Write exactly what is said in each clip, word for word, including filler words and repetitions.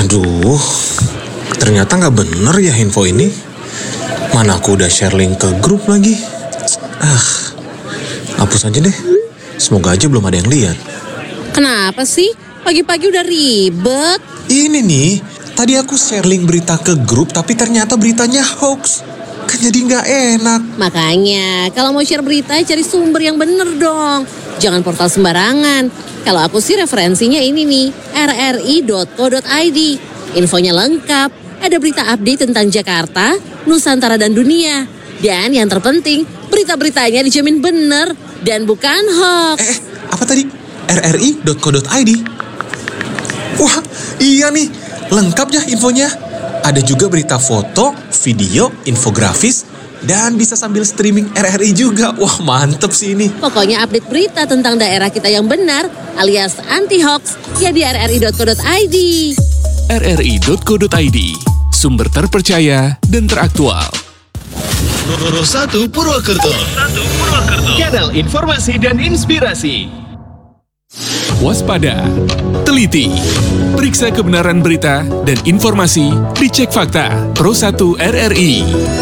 Aduh, ternyata nggak bener ya info ini. Mana aku udah share link ke grup lagi. Ah, hapus aja deh. Semoga aja belum ada yang lihat. Kenapa sih? Pagi-pagi udah ribet. Ini nih, tadi aku share link berita ke grup tapi ternyata beritanya hoax. Kan jadi nggak enak. Makanya, kalau mau share berita cari sumber yang bener dong. Jangan portal sembarangan. Kalau aku sih referensinya ini nih, r r i dot co dot i d. Infonya lengkap, ada berita update tentang Jakarta, Nusantara dan dunia. Dan yang terpenting, berita-beritanya dijamin bener dan bukan hoax. Eh, eh apa tadi? r r i dot co dot i d. Wah, iya nih, lengkap ya infonya. Ada juga berita foto, video, infografis, dan bisa sambil streaming R R I juga. Wah, mantep sih ini. Pokoknya update berita tentang daerah kita yang benar, alias anti-hoax, ya di r r i dot co dot i d. r r i dot co dot i d, sumber terpercaya dan teraktual. Nomor satu Purwokerto. Kanal informasi dan inspirasi. Waspada, teliti, periksa kebenaran berita dan informasi, dicek fakta. Pro satu R R I.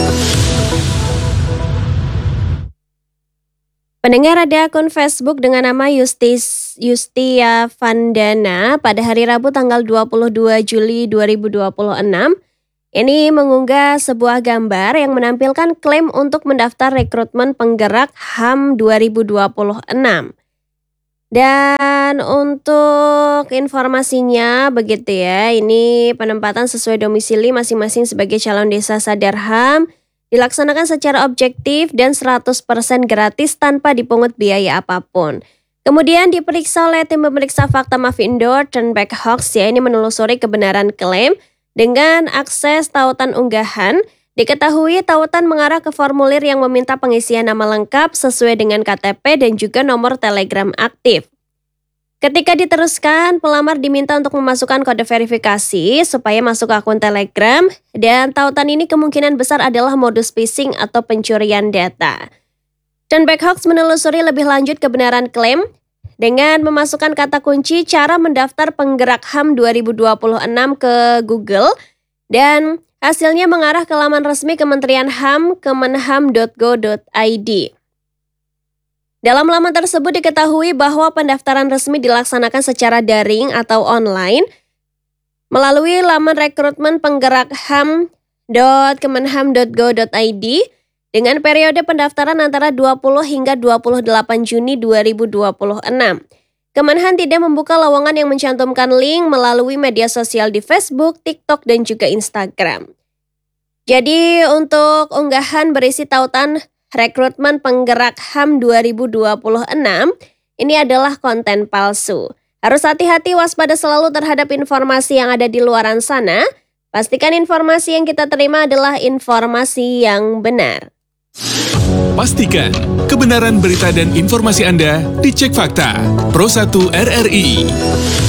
Pendengar, ada akun Facebook dengan nama Justis Justia Vandana pada hari Rabu tanggal dua puluh dua Juli dua ribu dua puluh enam ini mengunggah sebuah gambar yang menampilkan klaim untuk mendaftar rekrutmen penggerak H A M dua ribu dua puluh enam. Dan untuk informasinya begitu ya, ini penempatan sesuai domisili masing-masing sebagai calon desa sadar H A M dilaksanakan secara objektif dan seratus persen gratis tanpa dipungut biaya apapun. Kemudian diperiksa oleh tim pemeriksa fakta Mavindo Turnback Hoax, ya, ini menelusuri kebenaran klaim dengan akses tautan unggahan. Diketahui tautan mengarah ke formulir yang meminta pengisian nama lengkap sesuai dengan K T P dan juga nomor telegram aktif. Ketika diteruskan, pelamar diminta untuk memasukkan kode verifikasi supaya masuk ke akun Telegram, dan tautan ini kemungkinan besar adalah modus phishing atau pencurian data. Turnback Hoax menelusuri lebih lanjut kebenaran klaim dengan memasukkan kata kunci cara mendaftar penggerak H A M dua ribu dua puluh enam ke Google, dan hasilnya mengarah ke laman resmi Kementerian H A M kemenham dot go dot i d. Dalam laman tersebut diketahui bahwa pendaftaran resmi dilaksanakan secara daring atau online melalui laman rekrutmen penggerak h a m dot kemenham dot go dot i d dengan periode pendaftaran antara dua puluh hingga dua puluh delapan Juni dua ribu dua puluh enam. Kemenhan tidak membuka lowongan yang mencantumkan link melalui media sosial di Facebook, TikTok, dan juga Instagram. Jadi untuk unggahan berisi tautan rekrutmen penggerak H A M dua ribu dua puluh enam, ini adalah konten palsu. Harus hati-hati, waspada selalu terhadap informasi yang ada di luaran sana. Pastikan informasi yang kita terima adalah informasi yang benar. Pastikan kebenaran berita dan informasi Anda dicek fakta. Pro satu R R I.